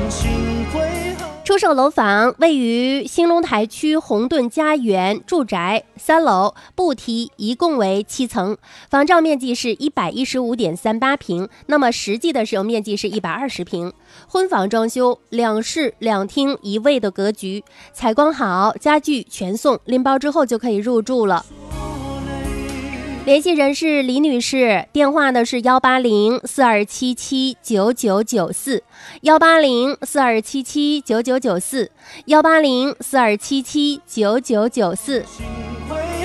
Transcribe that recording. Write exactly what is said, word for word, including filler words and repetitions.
出售楼房位于兴隆台区宏顿家园住宅三楼，步梯，一共为七层，房照面积是一百一十五点三八平，那么实际的使用面积是一百二十平。婚房装修，两室两厅一卫的格局，采光好，家具全送，拎包之后就可以入住了。联系人是李女士，电话呢是幺八零四二七七九九九四，幺八零四二七七九九九四，幺八零四二七七九九九四。